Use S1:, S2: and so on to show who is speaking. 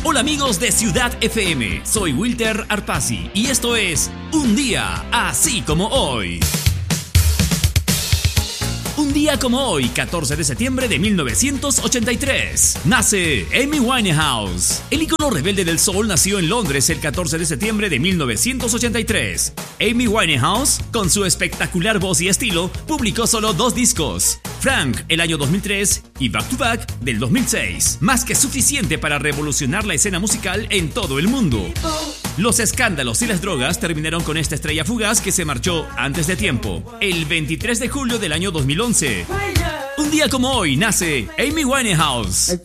S1: Hola amigos de Ciudad FM, soy Wilter Arpasi y esto es Un Día Así Como Hoy. Un día como hoy, 14 de septiembre de 1983, nace Amy Winehouse. El ícono rebelde del soul nació en Londres el 14 de septiembre de 1983. Amy Winehouse, con su espectacular voz y estilo, publicó solo 2 discos. Frank, el año 2003, y Back to Back, del 2006. Más que suficiente para revolucionar la escena musical en todo el mundo. Los escándalos y las drogas terminaron con esta estrella fugaz que se marchó antes de tiempo, el 23 de julio del año 2011. Un día como hoy nace Amy Winehouse.